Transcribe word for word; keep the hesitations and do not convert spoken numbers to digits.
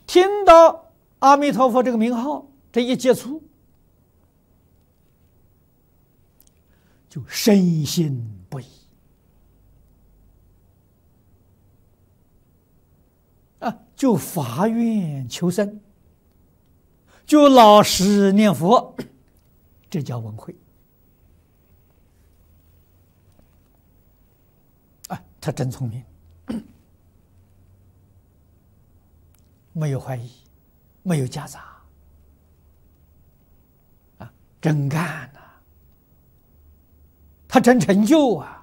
听到阿弥陀佛这个名号，这一接触，就深信不疑啊，就发愿求生，就老实念佛，这叫文慧啊！他真聪明，没有怀疑，没有夹杂啊，真干呐、啊，他真成就啊！